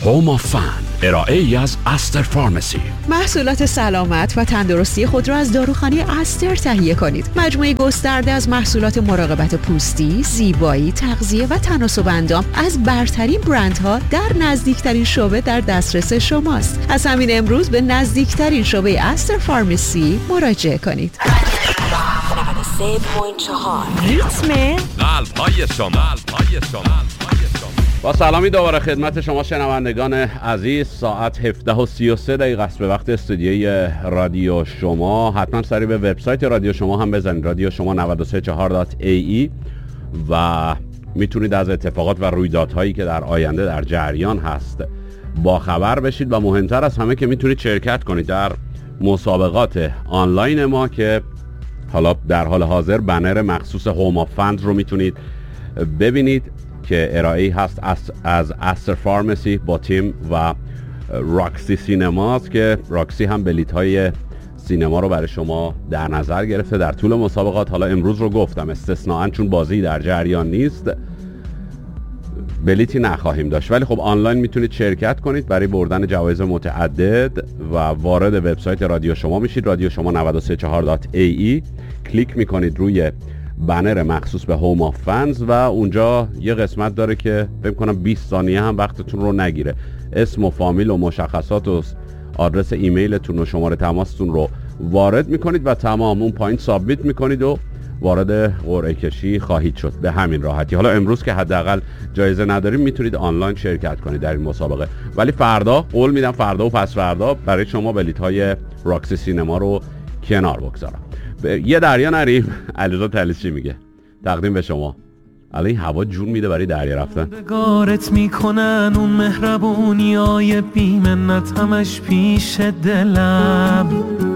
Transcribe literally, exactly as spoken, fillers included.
هوم آف فن، ارائه ای از استر فارمسی. محصولات سلامت و تندرستی خود را از داروخانه استر تهیه کنید. مجموعه گسترده از محصولات مراقبت پوستی، زیبایی، تغذیه و تناسب اندام از برترین برندها در نزدیکترین شعبه در دسترس شماست. از همین امروز به نزدیکترین شعبه استر فارمسی مراجعه کنید. ریتم قلب‌های شما، قلب‌های شما. با سلامی دوباره خدمت شما شنوندگان عزیز. ساعت هفده و سی و سه دقیقه است به وقت استودیوی رادیو شما. حتما سری به وبسایت رادیو شما هم بزنید، رادیو شما نود و سه چهار دات ای ای، و میتونید از اتفاقات و رویدادهایی که در آینده در جریان هست با خبر بشید و مهمتر از همه که میتونید شرکت کنید در مسابقات آنلاین ما که حالا در حال حاضر بنر مخصوص هوم آف فن رو میتونید ببینید که ارائه‌ای هست از از استر فارمسی با تیم و راکسی سینماست که راکسی هم بلیط‌های سینما رو برای شما در نظر گرفته در طول مسابقات. حالا امروز رو گفتم استثناءً چون بازی در جریان نیست بلیتی نخواهیم داشت، ولی خب آنلاین میتونید شرکت کنید برای بردن جوایز متعدد و وارد وبسایت رادیو شما میشید، رادیو شما نود و سه چهار دات ای ای، کلیک میکنید روی بنر مخصوص به هوم آف فنز و اونجا یه قسمت داره که فکر کنم بیست ثانیه هم وقتتون رو نگیره. اسم و فامیل و مشخصات و آدرس ایمیلتون و شماره تماستون رو وارد میکنید و تمام اون پایین سابمیت میکنید و وارد قرعه کشی خواهید شد به همین راحتی. حالا امروز که حداقل جایزه نداریم میتونید آنلاین شرکت کنید در این مسابقه، ولی فردا قول میدم فردا و پس فردا برای شما بلیط‌های راکسی سینما رو کنار بگذارم. یه دریا نریم. علیرضا طلیسچی میگه تقدیم به شما. الان هوا جون میده برای دریا رفتن. بگارت میکنن اون مهربونیای بیمنت همش پیش دلم،